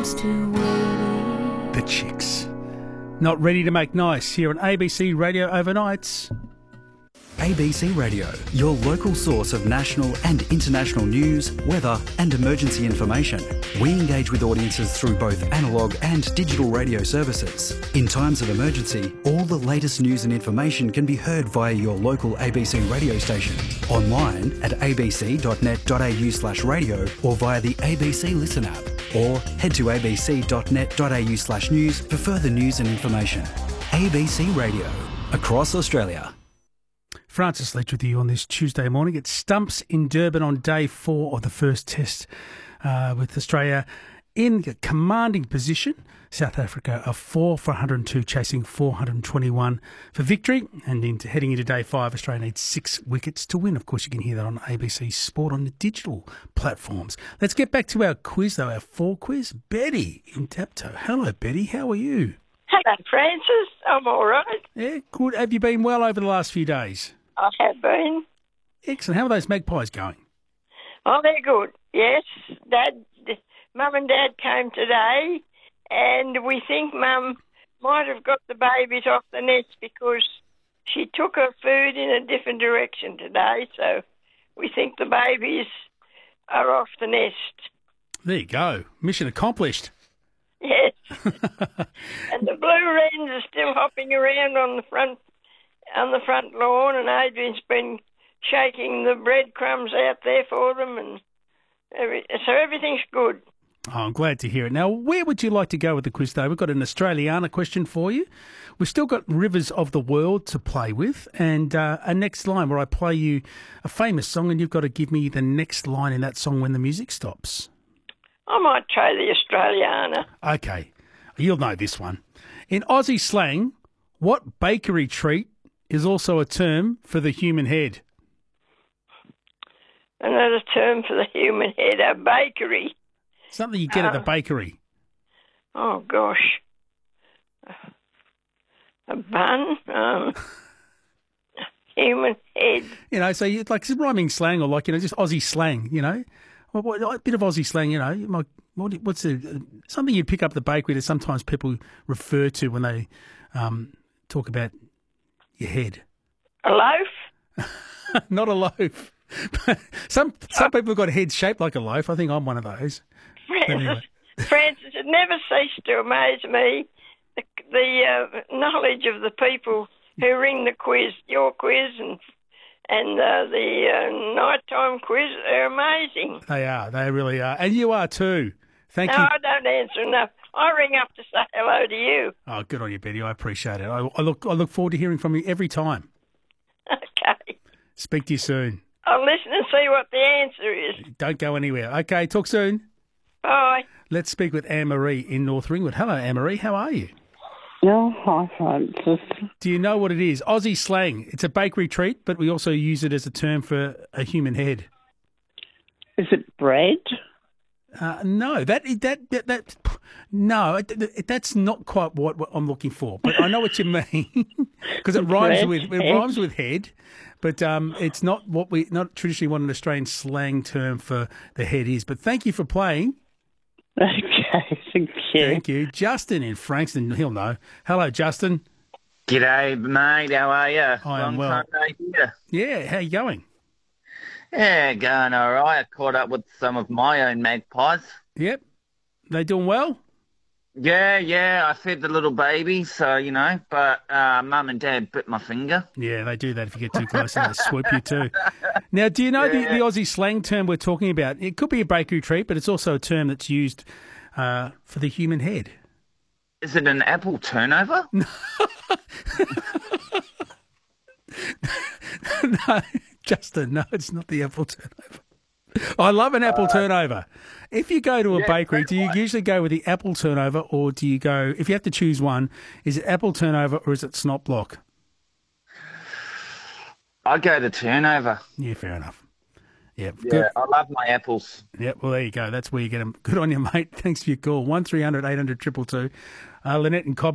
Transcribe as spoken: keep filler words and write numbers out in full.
still waiting. The Chicks. Not ready to make nice here on A B C Radio Overnights. A B C Radio, your local source of national and international news, weather and emergency information. We engage with audiences through both analogue and digital radio services. In times of emergency, all the latest news and information can be heard via your local A B C radio station, online at abc.net.au slash radio or via the A B C Listen app, or head to abc.net.au slash news for further news and information. A B C Radio, across Australia. Francis Leach with you on this Tuesday morning. It Stumps in Durban on day four of the first test uh, with Australia in a commanding position. South Africa are four for one hundred two, chasing four hundred twenty-one for victory. And into, heading into day five, Australia needs six wickets to win. Of course, you can hear that on A B C Sport on the digital platforms. Let's get back to our quiz, though, our fall quiz. Betty in Tapto. Hello, Betty. How are you? Hello, Francis. I'm all right. Yeah, good. Have you been well over the last few days? I have been. Excellent. How are those magpies going? Oh, they're good. Yes, Dad, Mum and Dad came today, and we think Mum might have got the babies off the nest because she took her food in a different direction today, so we think the babies are off the nest. There you go. Mission accomplished. Yes. And the blue wrens are still hopping around on the front on the front lawn, and Adrian's been shaking the breadcrumbs out there for them, and every, so everything's good. Oh, I'm glad to hear it. Now, where would you like to go with the quiz, though? We've got an Australiana question for you. We've still got Rivers of the World to play with, and uh, a next line where I play you a famous song, and you've got to give me the next line in that song when the music stops. I might try the Australiana. Okay, you'll know this one. In Aussie slang, what bakery treat is also a term for the human head? Another term for the human head, a bakery. Something you get uh, at the bakery. Oh, gosh. A bun? Um, human head. You know, so you, like it's rhyming slang or like, you know, just Aussie slang, you know. Well, what, a bit of Aussie slang, you know. You might, what, what's the, something you'd pick up at the bakery that sometimes people refer to when they um, talk about your head. A loaf? Not a loaf. some some people have got heads shaped like a loaf. I think I'm one of those. Francis, anyway. Francis, it never ceased to amaze me, the, the uh, knowledge of the people who ring the quiz, your quiz and and uh, the uh, nighttime quiz are amazing. They are. They really are. And you are too. Thank no, you. No, I don't answer enough. I ring up to say hello to you. Oh, good on you, Betty. I appreciate it. I, I look I look forward to hearing from you every time. Okay. Speak to you soon. I'll listen and see what the answer is. Don't go anywhere. Okay, talk soon. Bye. Let's speak with Anne-Marie in North Ringwood. Hello, Anne-Marie. How are you? Yeah, hi, Francis. Do you know what it is? Aussie slang. It's a bakery treat, but we also use it as a term for a human head. Is it bread? Uh, no, that that that, that no, it, it, that's not quite what, what I'm looking for. But I know what you mean because it rhymes Bread, with it head. rhymes with head, but um, it's not what we not traditionally what an Australian slang term for the head is. But thank you for playing. Okay, thank you. Thank you, Justin in Frankston. He'll know. Hello, Justin. G'day, mate. How are you? I am Long well. time no hear. Yeah, how you going? Yeah, going all right. I caught up with some of my own magpies. Yep, they doing well. Yeah, yeah. I fed the little baby, so you know. But uh, Mum and Dad bit my finger. Yeah, they do that if you get too close. They swoop you too. Now, do you know Yeah. the, the Aussie slang term we're talking about? It could be a bakery treat, but it's also a term that's used uh, for the human head. Is it an apple turnover? No, Justin, no, it's not the apple turnover. I love an apple turnover. If you go to a Yeah, bakery, do you right. usually go with the apple turnover, or do you go, if you have to choose one, is it apple turnover or is it snot block? I go to turnover. Yeah, fair enough. Yeah, Yeah, good. I love my apples. Yeah, well, there you go. That's where you get them. Good on you, mate. Thanks for your call. one three hundred eight hundred two two two. Uh, Lynette and Cobb.